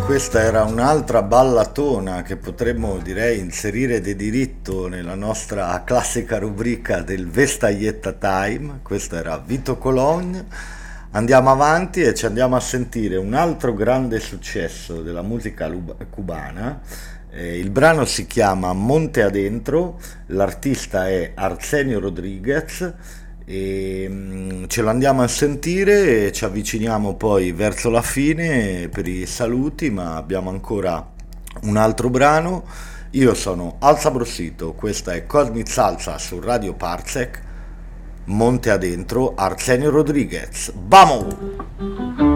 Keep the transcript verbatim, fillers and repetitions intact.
Questa era un'altra ballatona che potremmo, direi, inserire di diritto nella nostra classica rubrica del Vestaietta Time. Questo era Vito Cologne. Andiamo avanti e ci andiamo a sentire un altro grande successo della musica lub- cubana. Eh, il brano si chiama Monte Adentro, l'artista è Arsenio Rodriguez e mm, ce lo andiamo a sentire e ci avviciniamo poi verso la fine per i saluti, ma abbiamo ancora un altro brano. Io sono Alza Brossito, questa è Cosmic Salsa su Radio Parsec. Monte Adentro, Arsenio Rodriguez. Vamos!